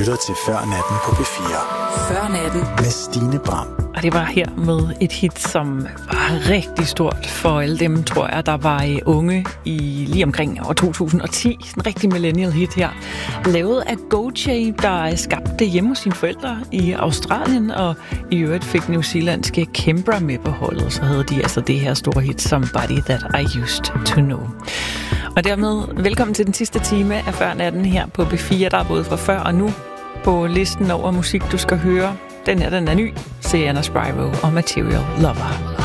lytter til Før Natten på P4. Før Natten Med Stine Bram. Og det var her med et hit, som var rigtig stort for alle dem, tror jeg, der var unge i lige omkring år 2010. En rigtig millennial hit her. Lavet af Gojay, der skabte hjemme hos sine forældre i Australien, og i øvrigt fik newzealandske Kimbra med på holdet. Så havde de altså det her store hit, Somebody That I Used To Know. Og dermed velkommen til den sidste time af Før Natten her på B4, der er både fra før og nu på listen over musik, du skal høre. Den er ny. Sienna Spyro og Material Lover.